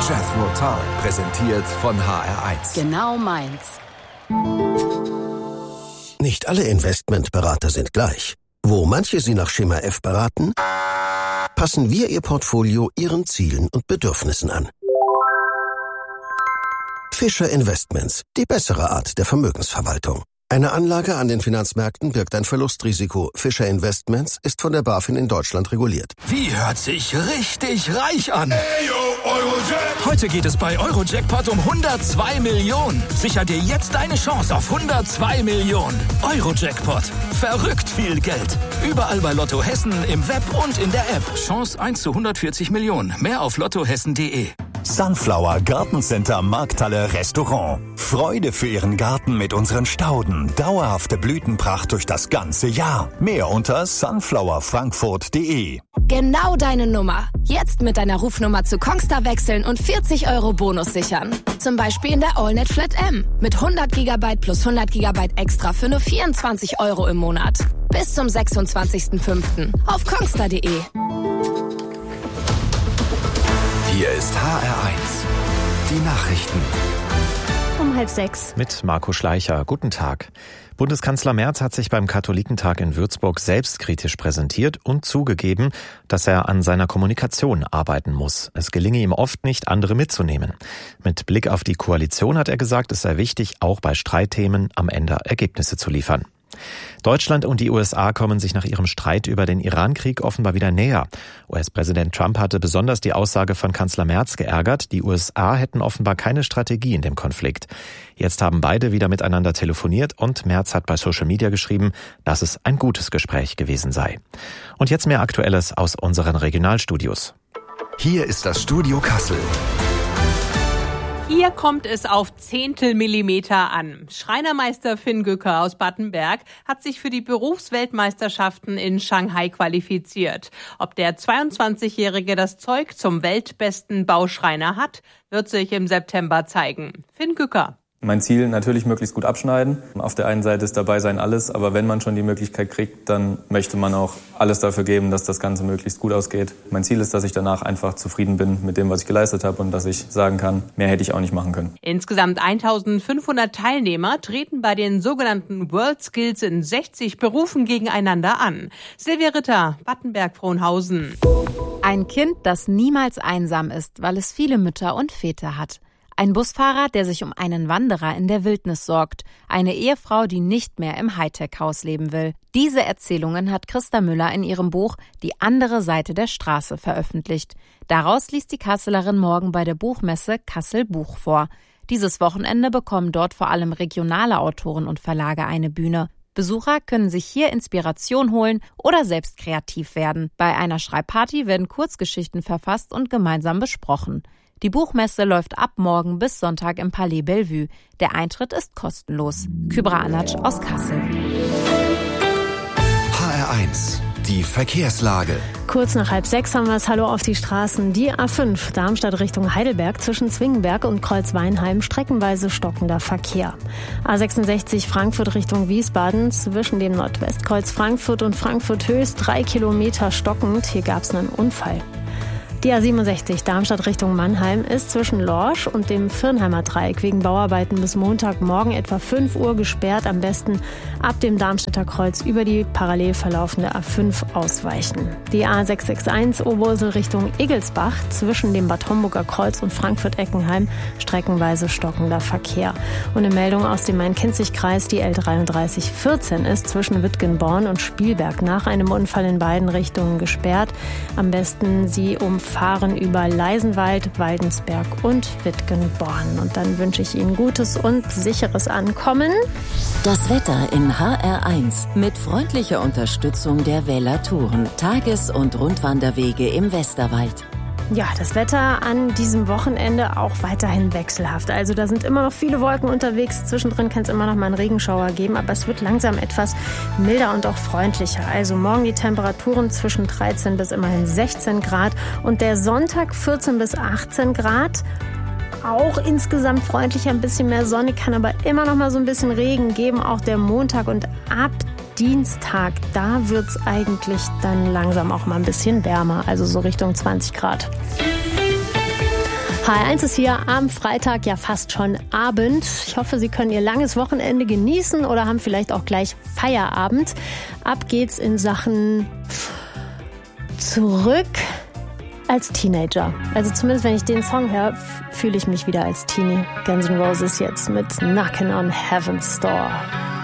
Jethro Tull, präsentiert von HR1. Genau meins. Nicht alle Investmentberater sind gleich. Wo manche Sie nach Schema F beraten, passen wir Ihr Portfolio Ihren Zielen und Bedürfnissen an. Fischer Investments, die bessere Art der Vermögensverwaltung. Eine Anlage an den Finanzmärkten birgt ein Verlustrisiko. Fischer Investments ist von der BaFin in Deutschland reguliert. Wie hört sich richtig reich an? Heute geht es bei Eurojackpot um 102 Millionen. Sicher dir jetzt deine Chance auf 102 Millionen. Eurojackpot. Verrückt viel Geld. Überall bei Lotto Hessen, im Web und in der App. Chance 1 zu 140 Millionen. Mehr auf lottohessen.de. Sunflower Gartencenter Markthalle Restaurant. Freude für Ihren Garten mit unseren Stauden. Dauerhafte Blütenpracht durch das ganze Jahr. Mehr unter sunflowerfrankfurt.de. Genau deine Nummer. Jetzt mit deiner Rufnummer zu Kongstar wechseln und 40 € Bonus sichern. Zum Beispiel in der AllNet Flat M. Mit 100 GB plus 100 GB extra für nur 24 € im Monat. Bis zum 26.05. auf kongstar.de. Hier ist HR1. Die Nachrichten. Um 5:30. Mit Marco Schleicher. Guten Tag. Bundeskanzler Merz hat sich beim Katholikentag in Würzburg selbstkritisch präsentiert und zugegeben, dass er an seiner Kommunikation arbeiten muss. Es gelinge ihm oft nicht, andere mitzunehmen. Mit Blick auf die Koalition hat er gesagt, es sei wichtig, auch bei Streitthemen am Ende Ergebnisse zu liefern. Deutschland und die USA kommen sich nach ihrem Streit über den Irankrieg offenbar wieder näher. US-Präsident Trump hatte besonders die Aussage von Kanzler Merz geärgert, die USA hätten offenbar keine Strategie in dem Konflikt. Jetzt haben beide wieder miteinander telefoniert und Merz hat bei Social Media geschrieben, dass es ein gutes Gespräch gewesen sei. Und jetzt mehr Aktuelles aus unseren Regionalstudios. Hier ist das Studio Kassel. Hier kommt es auf Zehntelmillimeter an. Schreinermeister Finn Gücker aus Battenberg hat sich für die Berufsweltmeisterschaften in Shanghai qualifiziert. Ob der 22-Jährige das Zeug zum weltbesten Bauschreiner hat, wird sich im September zeigen. Finn Gücker. Mein Ziel natürlich möglichst gut abschneiden. Auf der einen Seite ist dabei sein alles, aber wenn man schon die Möglichkeit kriegt, dann möchte man auch alles dafür geben, dass das Ganze möglichst gut ausgeht. Mein Ziel ist, dass ich danach einfach zufrieden bin mit dem, was ich geleistet habe und dass ich sagen kann, mehr hätte ich auch nicht machen können. Insgesamt 1500 Teilnehmer treten bei den sogenannten World Skills in 60 Berufen gegeneinander an. Silvia Ritter, Battenberg-Frohnhausen. Ein Kind, das niemals einsam ist, weil es viele Mütter und Väter hat. Ein Busfahrer, der sich um einen Wanderer in der Wildnis sorgt. Eine Ehefrau, die nicht mehr im Hightech-Haus leben will. Diese Erzählungen hat Christa Müller in ihrem Buch Die andere Seite der Straße veröffentlicht. Daraus liest die Kasselerin morgen bei der Buchmesse Kassel Buch vor. Dieses Wochenende bekommen dort vor allem regionale Autoren und Verlage eine Bühne. Besucher können sich hier Inspiration holen oder selbst kreativ werden. Bei einer Schreibparty werden Kurzgeschichten verfasst und gemeinsam besprochen. Die Buchmesse läuft ab morgen bis Sonntag im Palais Bellevue. Der Eintritt ist kostenlos. Kübra Anatsch aus Kassel. HR1. Die Verkehrslage. Kurz nach 5:30 haben wir es. Hallo auf die Straßen. Die A5 Darmstadt Richtung Heidelberg zwischen Zwingenberg und Kreuzweinheim streckenweise stockender Verkehr. A66 Frankfurt Richtung Wiesbaden zwischen dem Nordwestkreuz Frankfurt und Frankfurt Höchst 3 Kilometer stockend. Hier gab es einen Unfall. Die A67 Darmstadt Richtung Mannheim ist zwischen Lorsch und dem Firnheimer Dreieck wegen Bauarbeiten bis Montagmorgen etwa 5 Uhr gesperrt. Am besten ab dem Darmstädter Kreuz über die parallel verlaufende A5 ausweichen. Die A661 Oberursel Richtung Egelsbach zwischen dem Bad Homburger Kreuz und Frankfurt-Eckenheim streckenweise stockender Verkehr. Und eine Meldung aus dem Main-Kinzig-Kreis, die L3314 ist zwischen Wittgenborn und Spielberg nach einem Unfall in beiden Richtungen gesperrt. Am besten Sie umfahren über Leisenwald, Waldensberg und Wittgenborn. Und dann wünsche ich Ihnen gutes und sicheres Ankommen. Das Wetter in HR1 mit freundlicher Unterstützung der Wähler-Touren, Tages- und Rundwanderwege im Westerwald. Ja, das Wetter an diesem Wochenende auch weiterhin wechselhaft. Also da sind immer noch viele Wolken unterwegs. Zwischendrin kann es immer noch mal einen Regenschauer geben, aber es wird langsam etwas milder und auch freundlicher. Also morgen die Temperaturen zwischen 13 bis immerhin 16 Grad und der Sonntag 14 bis 18 Grad. Auch insgesamt freundlicher, ein bisschen mehr Sonne, kann aber immer noch mal so ein bisschen Regen geben. Auch der Montag und ab Dienstag, da wird es eigentlich dann langsam auch mal ein bisschen wärmer, also so Richtung 20 Grad. HR1 ist hier am Freitag, ja fast schon Abend. Ich hoffe, Sie können Ihr langes Wochenende genießen oder haben vielleicht auch gleich Feierabend. Ab geht's in Sachen zurück als Teenager. Also zumindest, wenn ich den Song höre, fühle ich mich wieder als Teenie. Guns N' Roses jetzt mit Knockin' on Heaven's Door.